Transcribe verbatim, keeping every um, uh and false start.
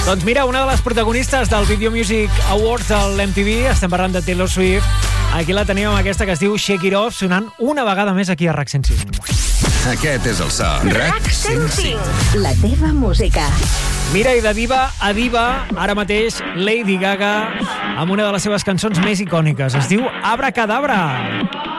Doncs mira, una de les protagonistes del Video Music Awards de l'M T V, estem parlant de Taylor Swift, aquí la tenim amb aquesta que es diu Shake It Off, sonant una vegada més aquí a RAC cent cinc. Aquest és el so. RAC cent cinc. La teva música. Mira, i de diva a diva, ara mateix Lady Gaga amb una de les seves cançons més icòniques. Es diu Abracadabra.